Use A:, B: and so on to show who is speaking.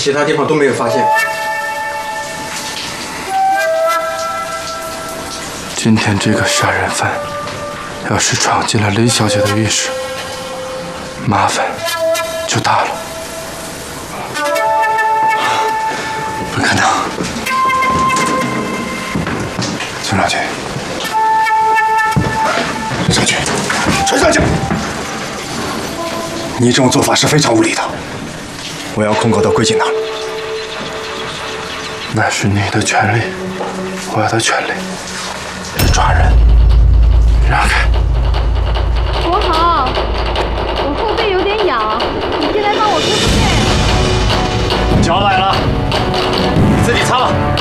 A: 其他地方都没有发现。
B: 今天这个杀人犯，要是闯进了雷小姐的浴室，麻烦就大了。不可能，孙少军，陈少军，陈少军，你这种做法是非常无理的。我要控告到贵警那儿。那是你的权利，我的权利是抓人。让开！
C: 国豪，我后背有点痒，你进来帮我敷敷面。
D: 脚崴了，自己擦吧。